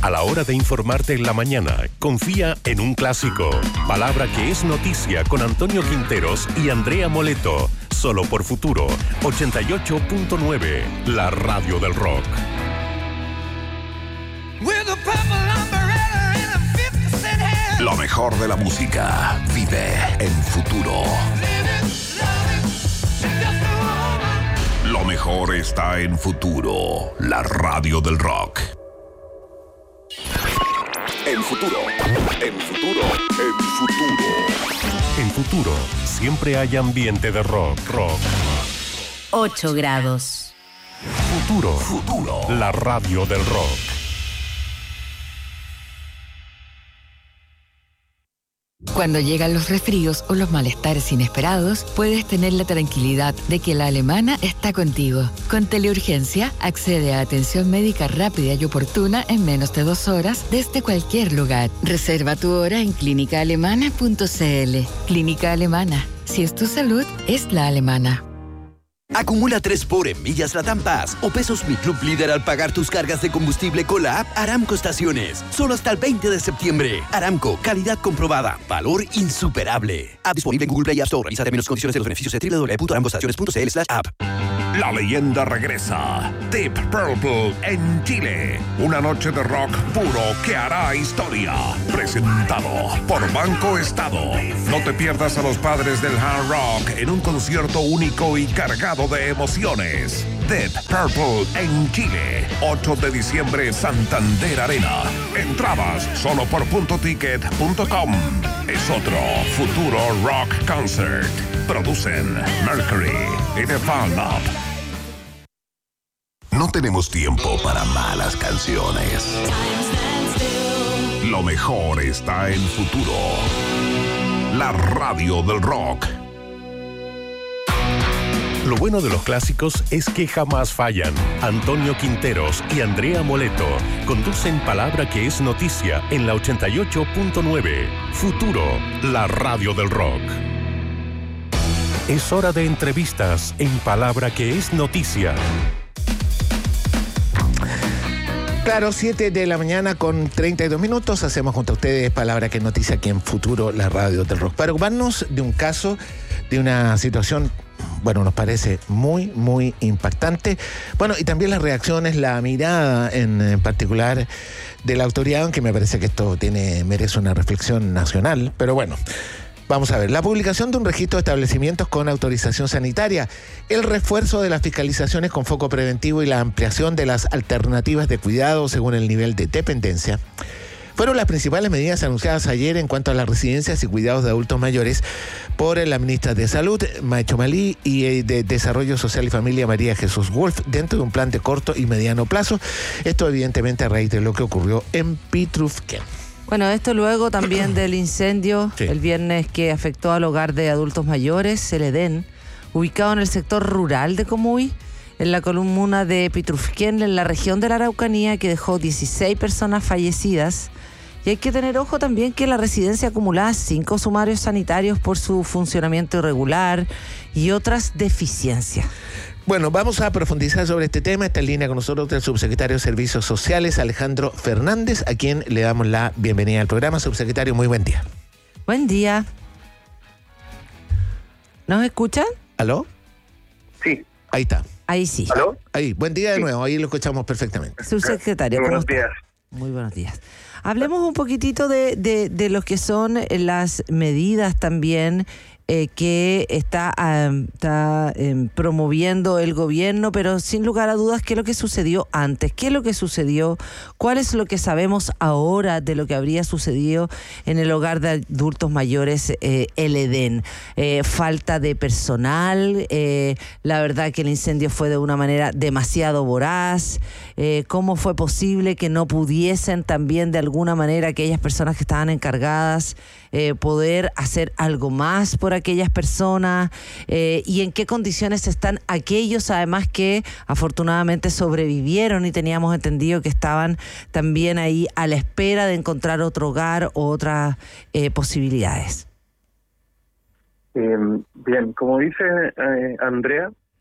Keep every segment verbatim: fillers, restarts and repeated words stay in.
A la hora de informarte en la mañana, confía en un clásico. Palabra que es noticia con Antonio Quinteros y Andrea Moleto. Solo por Futuro ochenta y ocho punto nueve, la radio del rock. Lo mejor de la música vive en Futuro. Lo mejor está en Futuro, la radio del rock. En Futuro, en Futuro, en Futuro. En Futuro, siempre hay ambiente de rock, rock. ocho grados. Futuro, Futuro, la radio del rock. Cuando llegan los resfríos o los malestares inesperados, puedes tener la tranquilidad de que la Alemana está contigo. Con Teleurgencia, accede a atención médica rápida y oportuna en menos de dos horas desde cualquier lugar. Reserva tu hora en clínica alemana punto c l. Clínica Alemana. Si es tu salud, es la alemana. Acumula tres por en Millas Latam Pass o pesos Mi Club Líder al pagar tus cargas de combustible con la app Aramco Estaciones. Solo hasta el veinte de septiembre. Aramco, calidad comprobada, valor insuperable. App disponible en Google Play y App Store. Revisa términos y condiciones de los beneficios de doble u doble u doble u punto aramco estaciones punto c l slash app. La leyenda regresa. Deep Purple en Chile. Una noche de rock puro que hará historia. Presentado por Banco Estado. No te pierdas a los padres del hard rock en un concierto único y cargado de emociones. Deep Purple en Chile. ocho de diciembre, Santander Arena. Entradas solo por punto ticket punto com. Es otro Futuro Rock Concert. Producen Mercury y The Fan Up. No tenemos tiempo para malas canciones. Lo mejor está en Futuro, la radio del rock. Lo bueno de los clásicos es que jamás fallan. Antonio Quinteros y Andrea Moleto conducen Palabra que es noticia en la ochenta y ocho punto nueve. Futuro, la radio del rock. Es hora de entrevistas en Palabra que es noticia. Claro, siete de la mañana con treinta y dos minutos. Hacemos junto a ustedes Palabra que es noticia aquí en Futuro, la radio del rock. Para ocuparnos de un caso, de una situación, bueno, nos parece muy, muy impactante. Bueno, y también las reacciones, la mirada en, en particular de la autoridad, aunque me parece que esto tiene, merece una reflexión nacional. Pero bueno, vamos a ver. La publicación de un registro de establecimientos con autorización sanitaria, el refuerzo de las fiscalizaciones con foco preventivo y la ampliación de las alternativas de cuidado según el nivel de dependencia fueron las principales medidas anunciadas ayer en cuanto a las residencias y cuidados de adultos mayores por la ministra de Salud, Macho Malí, y de Desarrollo Social y Familia, María Jesús Wolf, dentro de un plan de corto y mediano plazo. Esto evidentemente a raíz de lo que ocurrió en Pitrufquén. Bueno, esto luego también del incendio Sí. el viernes que afectó al hogar de adultos mayores, el Edén, ubicado en el sector rural de Comuy, en la comuna de Pitrufquén, en la región de la Araucanía, que dejó dieciséis personas fallecidas. Y hay que tener ojo también que la residencia acumulaba cinco sumarios sanitarios por su funcionamiento irregular y otras deficiencias. Bueno, vamos a profundizar sobre este tema. Está en línea con nosotros el subsecretario de Servicios Sociales, Alejandro Fernández, a quien le damos la bienvenida al programa. Subsecretario, muy buen día. Buen día. ¿Nos escuchan? ¿Aló? Sí. Ahí está. Ahí sí. ¿Aló? Ahí, buen día de Sí. nuevo. Ahí lo escuchamos perfectamente. Subsecretario, Muy ¿cómo buenos está? días. Muy buenos días. Hablemos un poquitito de, de, de lo que son las medidas también eh, que está, um, está um, promoviendo el gobierno, pero sin lugar a dudas, ¿qué es lo que sucedió antes? ¿Qué es lo que sucedió? ¿Cuál es lo que sabemos ahora de lo que habría sucedido en el hogar de adultos mayores, eh, el Edén? Eh, falta de personal, eh, la verdad que el incendio fue de una manera demasiado voraz. Eh, ¿Cómo fue posible que no pudiesen también de alguna manera aquellas personas que estaban encargadas eh, poder hacer algo más por aquellas personas? Eh, ¿Y en qué condiciones están aquellos además que afortunadamente sobrevivieron y teníamos entendido que estaban también ahí a la espera de encontrar otro hogar o otras eh, posibilidades? Eh, bien, como dice eh, Andrea,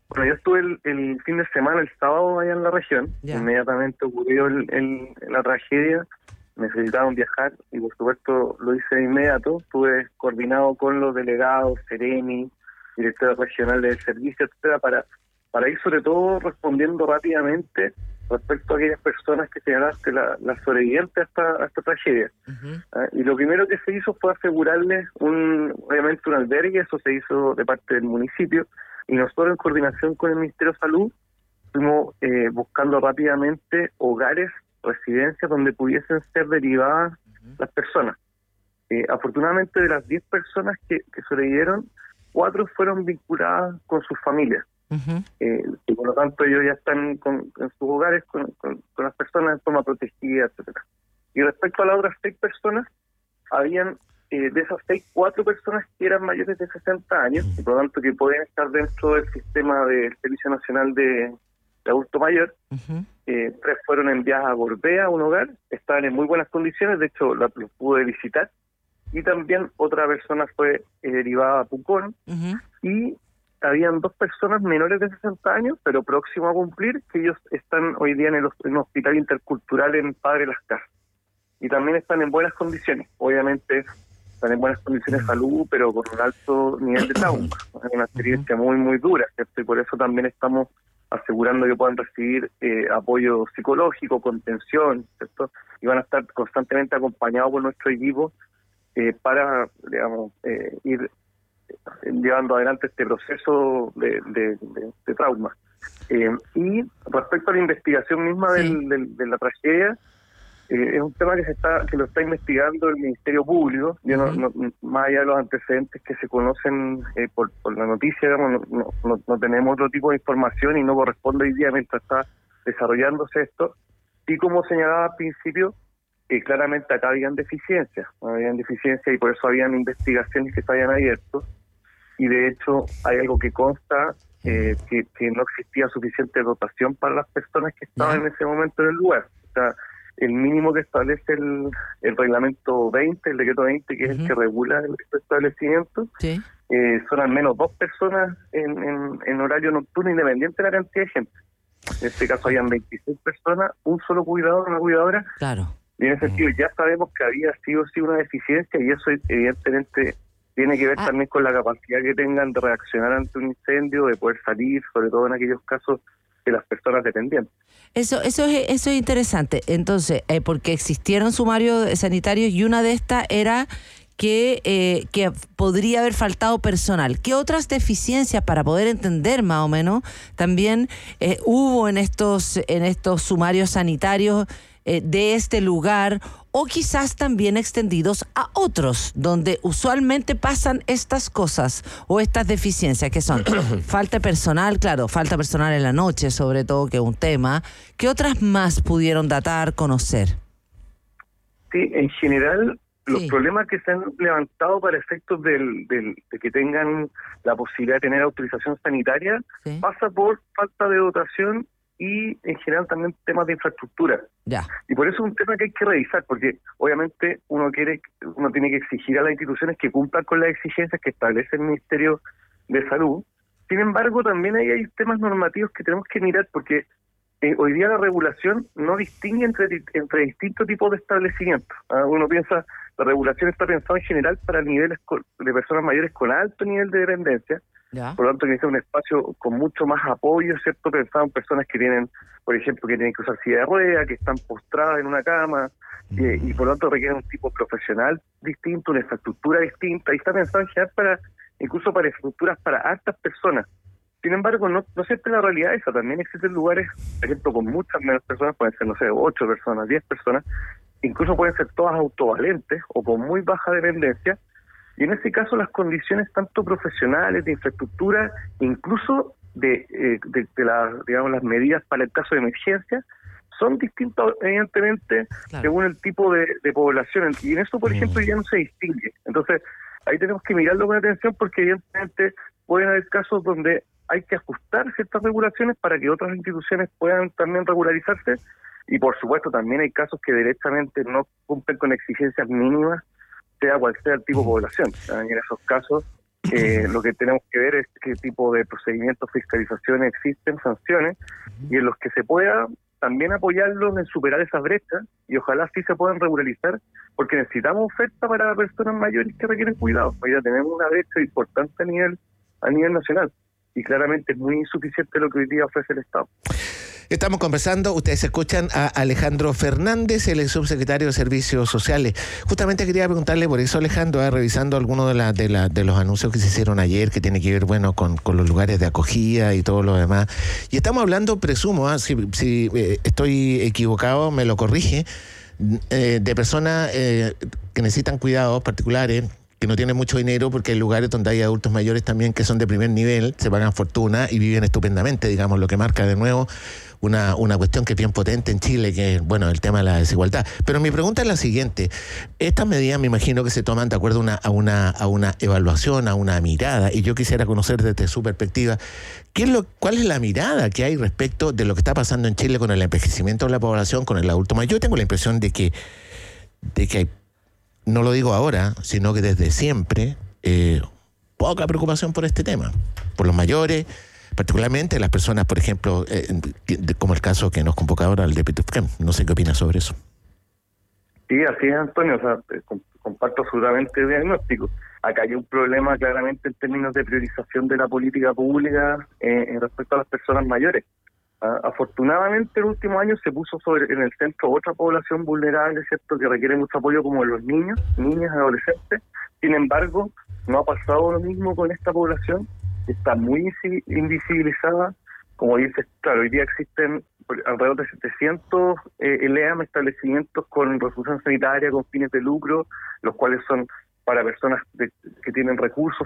Bueno, yo estuve el, el fin de semana, el sábado, allá en la región. Ya. Inmediatamente ocurrió el, el, la tragedia, necesitaban viajar y por supuesto lo hice de inmediato. Estuve coordinado con los delegados, Seremi, directora regional del servicio, etcétera, para, para ir sobre todo respondiendo rápidamente respecto a aquellas personas que señalaste, la, la sobrevivientes a esta, a esta tragedia. Uh-huh. ¿Ah? Y lo primero que se hizo fue asegurarles un, obviamente un albergue, eso se hizo de parte del municipio, y nosotros en coordinación con el Ministerio de Salud fuimos eh, buscando rápidamente hogares, residencias donde pudiesen ser derivadas uh-huh. las personas. Eh, afortunadamente de las diez personas que, que sobrevivieron, cuatro fueron vinculadas con sus familias. Uh-huh. Eh, y por lo tanto ellos ya están con, en sus hogares con, con, con las personas en forma protegida, etcétera. Y respecto a las otras seis personas, habían eh, de esas seis, cuatro personas que eran mayores de sesenta años, y por lo tanto que pueden estar dentro del sistema del Servicio Nacional de, de Adulto Mayor. Uh-huh. eh, tres fueron enviadas a Gorbea, a un hogar, estaban en muy buenas condiciones, de hecho la, los pude visitar, y también otra persona fue eh, derivada a Pucón, uh-huh. y habían dos personas menores de sesenta años, pero próximos a cumplir, que ellos están hoy día en el en un hospital intercultural en Padre Las Casas. Y también están en buenas condiciones. Obviamente están en buenas condiciones de salud, pero con un alto nivel de trauma. Es una experiencia muy, muy dura, ¿cierto? Y por eso también estamos asegurando que puedan recibir eh, apoyo psicológico, contención, ¿cierto? Y van a estar constantemente acompañados por nuestro equipo eh, para, digamos, eh, ir llevando adelante este proceso de, de, de, de trauma. Eh, y respecto a la investigación misma sí. del, del, de la tragedia, eh, es un tema que se está que lo está investigando el Ministerio Público. Yo uh-huh. no, no, más allá de los antecedentes que se conocen eh, por, por la noticia, digamos, no, no, no tenemos otro tipo de información y no corresponde hoy día mientras está desarrollándose esto. Y como señalaba al principio, Eh, claramente acá habían deficiencias, habían deficiencias y por eso habían investigaciones que se habían abierto, y de hecho hay algo que consta, eh, que, que no existía suficiente dotación para las personas que estaban yeah. en ese momento en el lugar. O sea, el mínimo que establece el, el reglamento veinte, el decreto veinte, que uh-huh. es el que regula el establecimiento, sí. eh, son al menos dos personas en, en, en horario nocturno, independiente de la cantidad de gente. En este caso habían veintiséis personas, un solo cuidador, una cuidadora. Claro. Y en ese sentido ya sabemos que había sido sí una deficiencia, y eso evidentemente tiene que ver ah. también con la capacidad que tengan de reaccionar ante un incendio, de poder salir, sobre todo en aquellos casos de las personas dependientes. Eso eso es eso es interesante. Entonces, eh, porque existieron sumarios sanitarios y una de estas era que eh, que podría haber faltado personal. ¿Qué otras deficiencias, para poder entender más o menos, también eh, hubo en estos en estos sumarios sanitarios eh, de este lugar, o quizás también extendidos a otros, donde usualmente pasan estas cosas o estas deficiencias, que son falta personal, claro, falta personal en la noche, sobre todo, que es un tema? ¿Qué otras más pudieron datar, conocer? Sí, en general, los sí. problemas que se han levantado para efectos del, del, de que tengan la posibilidad de tener autorización sanitaria, sí. pasa por falta de dotación y en general también temas de infraestructura. Ya. Y por eso es un tema que hay que revisar, porque obviamente uno quiere, uno tiene que exigir a las instituciones que cumplan con las exigencias que establece el Ministerio de Salud. Sin embargo, también hay, hay temas normativos que tenemos que mirar, porque eh, hoy día la regulación no distingue entre, entre distintos tipos de establecimientos. ¿Ah? Uno piensa, la regulación está pensada en general para niveles de personas mayores con alto nivel de dependencia. Ya. Por lo tanto, que sea un espacio con mucho más apoyo, ¿cierto? Pensado en personas que tienen, por ejemplo, que tienen que usar silla de ruedas, que están postradas en una cama, mm. eh, y por lo tanto requieren un tipo profesional distinto, una infraestructura distinta, y está pensado en general para, incluso para infraestructuras para altas personas. Sin embargo, no, no siempre la realidad es esa. También existen lugares, por ejemplo, con muchas menos personas, pueden ser, no sé, ocho personas, diez personas, incluso pueden ser todas autovalentes o con muy baja dependencia. Y en ese caso las condiciones tanto profesionales, de infraestructura, incluso de, eh, de, de la, digamos, las medidas para el caso de emergencia, son distintas evidentemente claro. según el tipo de, de población. Y en eso, por ejemplo, ya no se distingue. Entonces, ahí tenemos que mirarlo con atención, porque evidentemente pueden haber casos donde hay que ajustar ciertas regulaciones para que otras instituciones puedan también regularizarse. Y por supuesto también hay casos que directamente no cumplen con exigencias mínimas, sea cual sea el tipo de población. En esos casos, Eh, lo que tenemos que ver es qué tipo de procedimientos, fiscalizaciones existen, sanciones, y en los que se pueda también apoyarlos en superar esas brechas, y ojalá sí se puedan regularizar, porque necesitamos oferta para personas mayores que requieren cuidado. Hoy ya tenemos una brecha importante a nivel a nivel nacional, y claramente es muy insuficiente lo que hoy día ofrece el Estado. Estamos conversando, ustedes escuchan a Alejandro Fernández, el subsecretario de Servicios Sociales. Justamente quería preguntarle por eso, Alejandro, eh, revisando algunos de, la, de, la, de los anuncios que se hicieron ayer, que tiene que ver, bueno, con, con los lugares de acogida y todo lo demás. Y estamos hablando, presumo, ¿eh? si, si eh, estoy equivocado, me lo corrige, eh, de personas eh, que necesitan cuidados particulares, que no tienen mucho dinero, porque hay lugares donde hay adultos mayores también que son de primer nivel, se pagan fortuna y viven estupendamente, digamos, lo que marca de nuevo una, una cuestión que es bien potente en Chile, que es, bueno, el tema de la desigualdad. Pero mi pregunta es la siguiente: estas medidas me imagino que se toman de acuerdo a una, a una, a una evaluación, a una mirada, y yo quisiera conocer desde su perspectiva, ¿qué es lo, ¿cuál es la mirada que hay respecto de lo que está pasando en Chile con el envejecimiento de la población, con el adulto mayor? Yo tengo la impresión de que, de que hay, no lo digo ahora, sino que desde siempre, eh, poca preocupación por este tema, por los mayores, particularmente las personas, por ejemplo, eh, como el caso que nos convoca ahora, el de Petrofem. No sé qué opinas sobre eso. Sí, así es, Antonio, o sea, comparto absolutamente el diagnóstico. Acá hay un problema claramente en términos de priorización de la política pública eh, en respecto a las personas mayores. Uh, afortunadamente, el último año se puso sobre en el centro otra población vulnerable, ¿cierto?, que requiere mucho apoyo, como los niños, niñas, adolescentes. Sin embargo, no ha pasado lo mismo con esta población, está muy invisibilizada. Como dices, claro, hoy día existen alrededor de setecientos eh, L E A M, establecimientos con resolución sanitaria, con fines de lucro, los cuales son para personas de, que tienen recursos,